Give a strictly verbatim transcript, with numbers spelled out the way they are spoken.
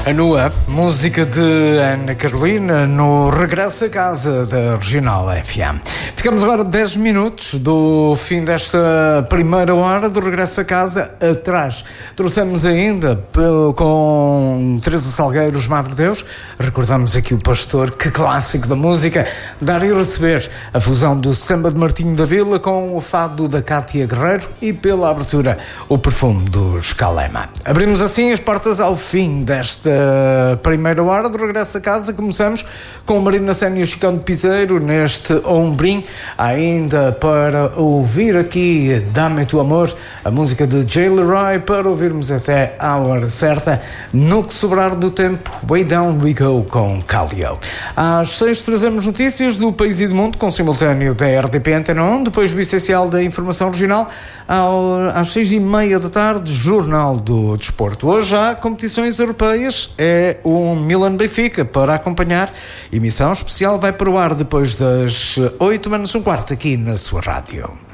A Nua, música de Ana Carolina, no Regresso a Casa da Regional F M. Ficamos agora dez minutos do fim desta primeira hora do Regresso a Casa. Atrás trouxemos ainda com Teresa Salgueiros, Madre de Deus. Recordamos aqui o Pastor, que clássico da música. Dar e receber a fusão do samba de Martinho da Vila com o fado da Cátia Guerreiro e, pela abertura, o perfume dos Calema. Abrimos assim as portas ao fim desta primeira hora do Regresso a Casa. Começamos com o Marina Senna e o Chicão de Piseiro neste ombrim, ainda para ouvir aqui Dá-me Tu Amor, a música de Jay Leroy, para ouvirmos até à hora certa. No que sobrar do tempo, Way Down We Go com Calio. Às seis trazemos notícias do país e do mundo com simultâneo da R D P Antena um, depois do essencial da informação regional. Ao, às seis e meia da tarde, Jornal do Desporto. Hoje há competições europeias, é o Milan-Benfica para acompanhar. Emissão especial vai para o ar depois das oito menos um quarto aqui na sua rádio.